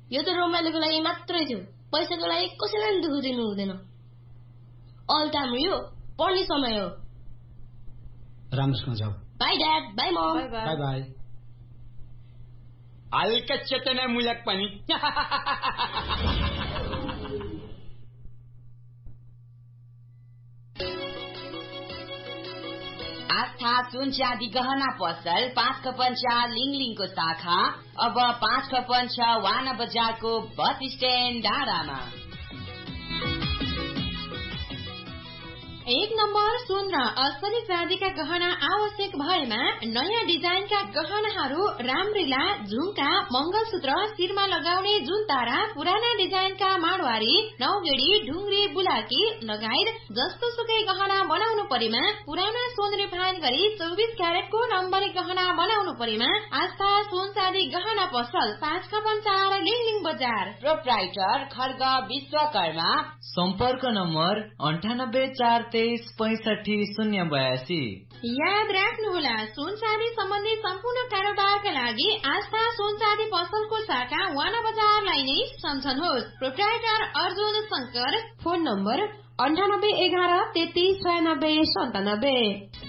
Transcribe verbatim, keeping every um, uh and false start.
यो त रमाइलोको लागि मात्रै थियो, पैसाको लागि कसैलाई नि दुःख दिनु हुँदैन। अल टाइम यो पढ्ने समय हो। राम्रोसँग जाऊ। By dad, by momo. By by. हल्का चेतना मुलक पनि। आस्था सुन चाँदी गहना पसल पाँच खपन छ लिङलिङको शाखा अब पाँच खपन छ वाना बजारको बस स्ट्यान्ड डाँडामा। एक नम्बर सुन र असली चाँदीका गहना आवश्यक भएमा नयाँ डिजाइनका गहनाहरू रामरीला, झुम्का, मंगलसूत्र, शिरमा लगाउने जुनतारा, पुराना डिजाइनका माडवारी, नौगेडी, ढुङ्ग्री, बुलाकी लगायत जस्तो सुकै गहना बनाउनु परेमा, पुराना सोन रिफाइन गरी चौबिस क्यारेटको नम्बरी गहना बनाउनु परेमा आस्था सुन चाँदी गहना पसल पाँच खपन चार लिङलिङ बजार। प्रोप्राइटर खर्ग विश्वकर्मा। सम्पर्क नम्बर अन्ठानब्बे चार तेइस पैंसठी शून्य बयासी। याद राख्नुहोला, सुन चाँदी सम्बन्धी सम्पूर्ण कारोबारका लागि आस्था सुन चाँदी पसलको शाखा वाना बजारलाई नै सम्झनुहोस्। Proprietor Arjun Shankar. Phone number अन्ठानब्बे एघार तेत्तीस छयानब्बे सन्तानब्बे।